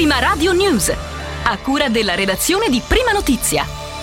Prima Radio News, a cura della redazione di Prima Notizia.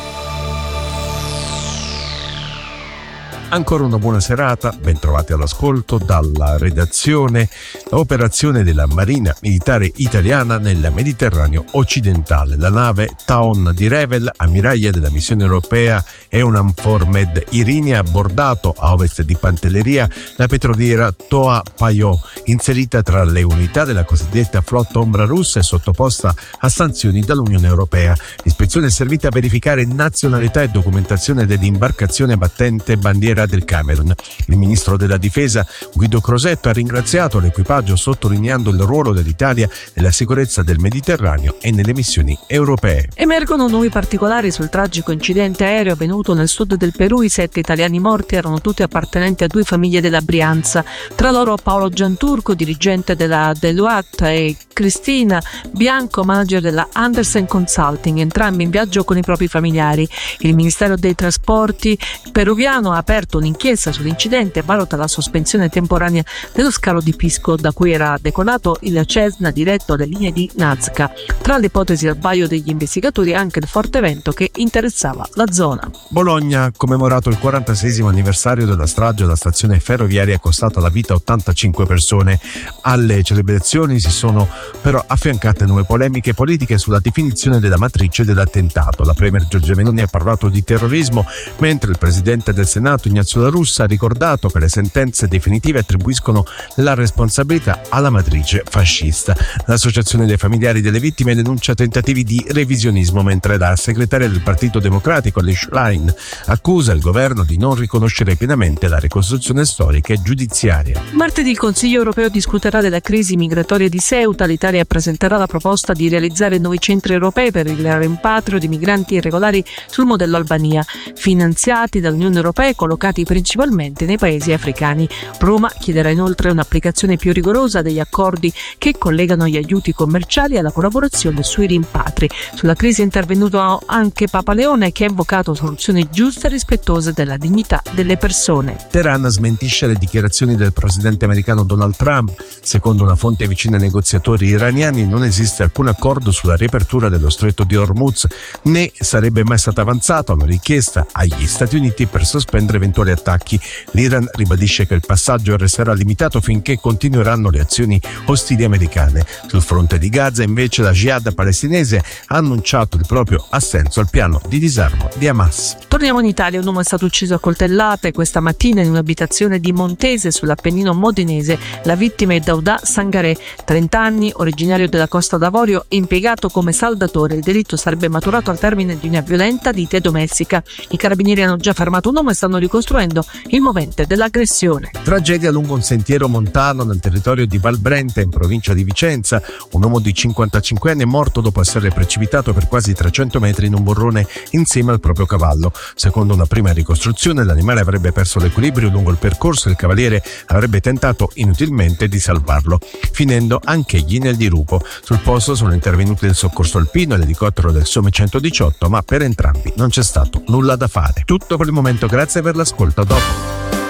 Ancora una buona serata, ben trovati all'ascolto dalla redazione. Operazione della Marina Militare Italiana nel Mediterraneo occidentale. La nave Taon di Revel, ammiraglia della missione europea EUNAVFOR Med Irini, ha abbordato a ovest di Pantelleria la petroliera Toa Payoh, inserita tra le unità della cosiddetta flotta ombra russa e sottoposta a sanzioni dall'Unione Europea. L'ispezione è servita a verificare nazionalità e documentazione dell'imbarcazione battente bandiera del Camerun. Il ministro della difesa Guido Crosetto ha ringraziato l'equipaggio sottolineando il ruolo dell'Italia nella sicurezza del Mediterraneo e nelle missioni europee. Emergono nuovi particolari sul tragico incidente aereo avvenuto nel sud del Perù. I 7 italiani morti erano tutti appartenenti a 2 famiglie della Brianza, tra loro Paolo Gianturco, dirigente della Deloitte, e Cristina Bianco, manager della Andersen Consulting, entrambi in viaggio con i propri familiari. Il Ministero dei Trasporti peruviano ha aperto un'inchiesta sull'incidente e valuta la sospensione temporanea dello scalo di Pisco, da cui era decolato il Cessna diretto alle linee di Nazca. Tra le ipotesi al vaglio degli investigatori anche il forte vento che interessava la zona. Bologna ha commemorato il 46esimo anniversario della strage alla stazione ferroviaria, costata la vita a 85 persone. Alle celebrazioni si sono però affiancate nuove polemiche politiche sulla definizione della matrice dell'attentato. La premier Giorgia Meloni ha parlato di terrorismo, mentre il presidente del Senato Ignazio La Russa ha ricordato che le sentenze definitive attribuiscono la responsabilità alla matrice fascista. L'associazione dei familiari delle vittime denuncia tentativi di revisionismo, mentre la segretaria del Partito Democratico Liz Schlein accusa il governo di non riconoscere pienamente la ricostruzione storica e giudiziaria. Martedì il Consiglio europeo discuterà della crisi migratoria di Ceuta. L'Italia presenterà la proposta di realizzare nuovi centri europei per il rimpatrio di migranti irregolari sul modello Albania, finanziati dall'Unione Europea e collocati principalmente nei paesi africani. Roma chiederà inoltre un'applicazione più rigorosa degli accordi che collegano gli aiuti commerciali alla collaborazione sui rimpatri. Sulla crisi è intervenuto anche Papa Leone, che ha invocato soluzioni giuste e rispettose della dignità delle persone. Teheran smentisce le dichiarazioni del presidente americano Donald Trump. Secondo una fonte vicina ai negoziatori iraniani non esiste alcun accordo sulla riapertura dello stretto di Hormuz, né sarebbe mai stata avanzata una richiesta agli Stati Uniti per sospendere eventuali attacchi. L'Iran ribadisce che il passaggio resterà limitato finché continueranno le azioni ostili americane. Sul fronte di Gaza invece la Jihad palestinese ha annunciato il proprio assenso al piano di disarmo di Hamas. Torniamo in Italia. Un uomo è stato ucciso a coltellate questa mattina in un'abitazione di Montese sull'Appennino modenese. La vittima è Daudà Sangaré, 30 anni, originario della Costa d'Avorio, impiegato come saldatore. Il delitto sarebbe maturato al termine di una violenta lite domestica. I carabinieri hanno già fermato un uomo e stanno ricostruendo il movente dell'aggressione. Tragedia lungo un sentiero montano nel territorio di Valbrenta, in provincia di Vicenza. Un uomo di 55 anni è morto dopo essere precipitato per quasi 300 metri in un burrone insieme al proprio cavallo. Secondo una prima ricostruzione, l'animale avrebbe perso l'equilibrio lungo il percorso e il cavaliere avrebbe tentato inutilmente di salvarlo, finendo anch'egli nel dirupo. Sul posto sono intervenuti il soccorso alpino e l'elicottero del SOME 118, ma per entrambi non c'è stato nulla da fare. Tutto per il momento, grazie per l'ascolto. A dopo.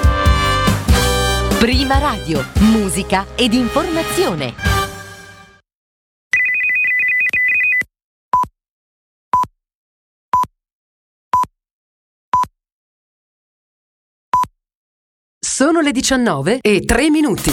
Prima Radio, musica ed informazione. Sono le 19:03.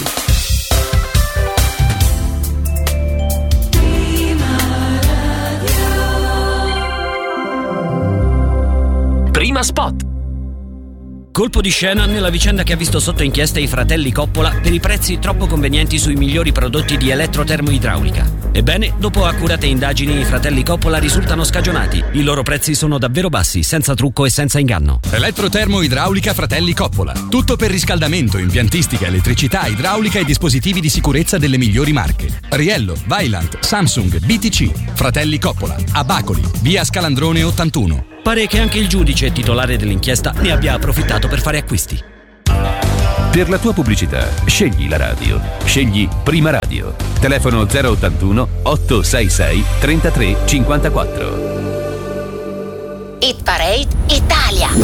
Prima Spot. Colpo di scena nella vicenda che ha visto sotto inchiesta i fratelli Coppola per i prezzi troppo convenienti sui migliori prodotti di elettrotermoidraulica. Ebbene, dopo accurate indagini, i fratelli Coppola risultano scagionati. I loro prezzi sono davvero bassi, senza trucco e senza inganno. Elettrotermoidraulica Fratelli Coppola. Tutto per riscaldamento, impiantistica, elettricità, idraulica e dispositivi di sicurezza delle migliori marche. Riello, Vaillant, Samsung, BTC. Fratelli Coppola. A Bacoli, via Scalandrone 81. Pare che anche il giudice titolare dell'inchiesta ne abbia approfittato per fare acquisti. Per la tua pubblicità, scegli la radio. Scegli Prima Radio. Telefono 081 866 3354. Hit Parade Italia.